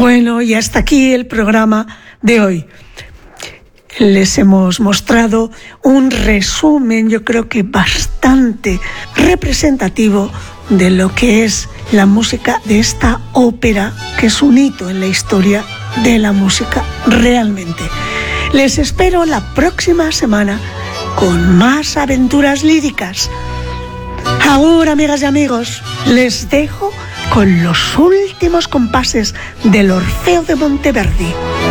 Bueno, y hasta aquí el programa de hoy. Les hemos mostrado un resumen, yo creo que bastante representativo de lo que es la música de esta ópera, que es un hito en la historia de la música realmente. Les espero la próxima semana con más aventuras líricas. Ahora, amigas y amigos, les dejo con los últimos compases del Orfeo de Monteverdi.